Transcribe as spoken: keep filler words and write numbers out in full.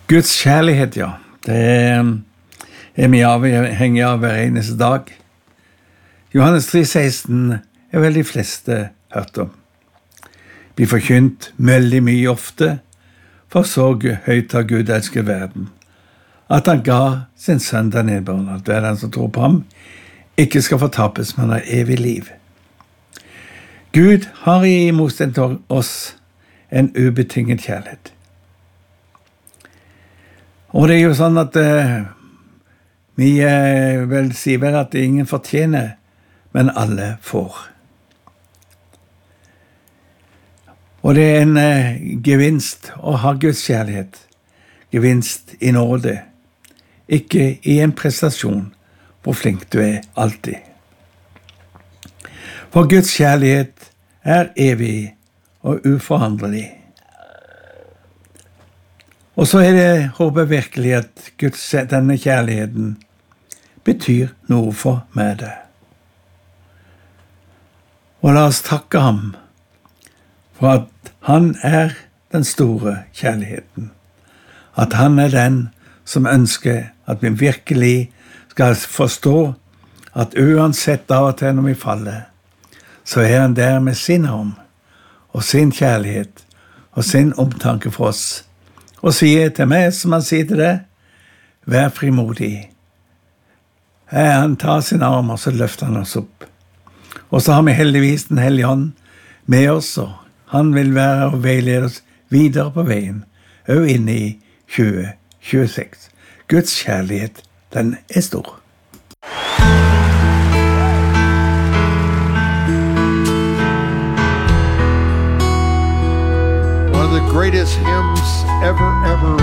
Guds kjærlighet, ja. Det er vi avhengig av hver eneste dag. Johannes tre seksten er vel de fleste hørt om. Vi forkynt veldig mye ofte, for så høyt har Gud elsket verden, at han ga sin sønn der nedbåren, at hver den som tror på ham, ikke skal fortapes, men har evig liv. Gud har i motstand til oss en ubetinget kjærlighet. Og det er jo sånn at uh, vi uh, vel sier vel at ingen fortjener, men alle får. Og det er en uh, gevinst å ha Guds kjærlighet, gevinst i nåde, ikke i en prestasjon hvor flink du er alltid. For Guds kjærlighet er evig og uforhandrelig. Og så er det håper virkelig at Guds, denne kjærligheten betyr noe for meg det. Og la oss takke ham for at han er den store kjærligheten. At han er den som ønsker at vi virkelig skal forstå at uansett av og til når vi faller, så er han der med sin arm og sin kjærlighet og sin omtanke for oss. Og sier til meg, som han sier til deg, vær frimodig. Han tar sin arm, og så løfter han oss opp. Og så har vi heldigvis den hellige ånd med oss, og han vil være og veilede oss videre på veien, og inn i tjue tjueseks. Guds kjærlighet, den er stor. One of the greatest hymns ever, ever